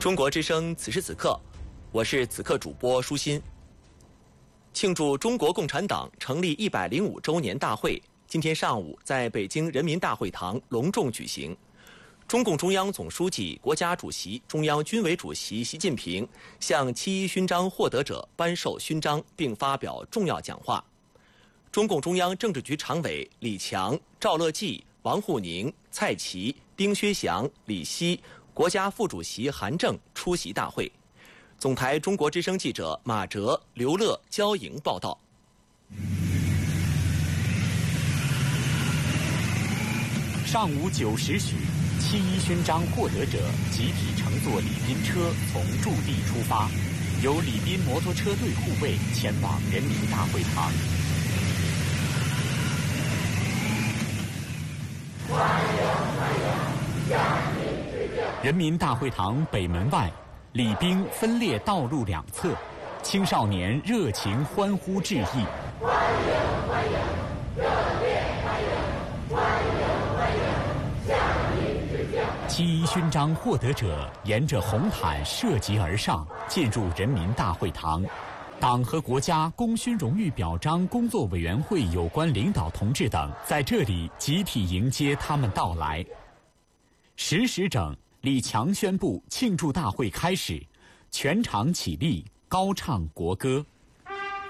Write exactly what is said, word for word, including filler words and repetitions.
中国之声此时此刻，我是此刻主播舒心。庆祝中国共产党成立一百零五周年大会今天上午在北京人民大会堂隆重举行。中共中央总书记、国家主席、中央军委主席习近平向七一勋章获得者颁授勋章并发表重要讲话。中共中央政治局常委李强、赵乐际、王沪宁、蔡奇、丁薛祥、李希、国家副主席韩正出席大会。总台中国之声记者马哲、刘乐、焦莹报道。 上午九时许，七一勋章获得者集体乘坐礼宾车从驻地出发，由礼宾摩托车队护卫前往人民大会堂。人民大会堂北门外，礼宾分列道路两侧，青少年热情欢呼致意。欢迎欢迎，热烈欢迎，欢迎欢迎，向您致敬。七一勋章获得者沿着红毯涉级而上，进入人民大会堂。党和国家功勋荣誉表彰工作委员会有关领导同志等在这里集体迎接他们到来。十时整，李强宣布庆祝大会开始，全场起立，高唱国歌。